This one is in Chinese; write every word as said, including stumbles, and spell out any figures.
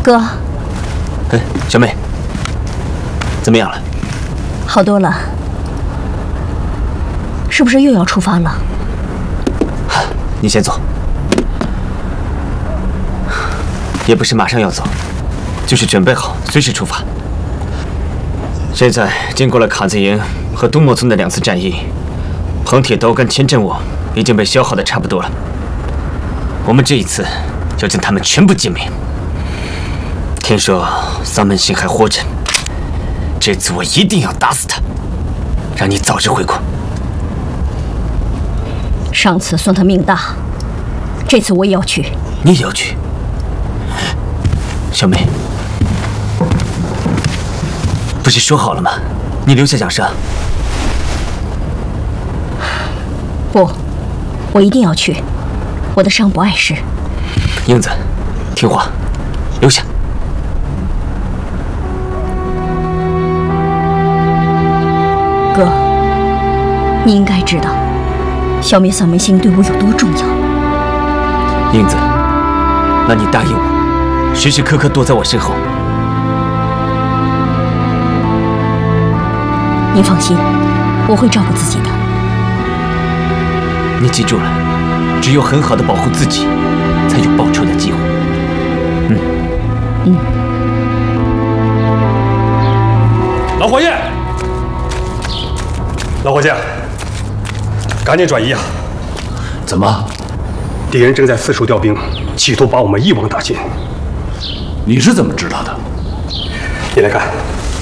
哥， 哎，小妹，怎么样了？ 好多了。是不是又要出发了？ 你先走。也不是马上要走，就是准备好，随时出发。现在经过了卡子营和东莫村的两次战役，彭铁刀跟千镇我已经被消耗的差不多了。我们这一次要将他们全部歼灭。听说桑门星还活着，这次我一定要打死他，让你早日回国。 上次算他命大，这次我也要去。 你也要去？小妹，不是说好了吗？你留下养伤。 不，我一定要去。我的伤不碍事。 英子，听话，留下。 哥，你应该知道，消灭丧门星对我有多重要。 英子，那你答应我，时时刻刻躲在我身后。 您放心，我会照顾自己的。 你记住了，只有很好的保护自己，才有报仇的机会。嗯嗯。 老火焰，老伙计，赶紧转移啊！ 怎么？ 敌人正在四处调兵，企图把我们一网打尽。 你是怎么知道的？ 你来看。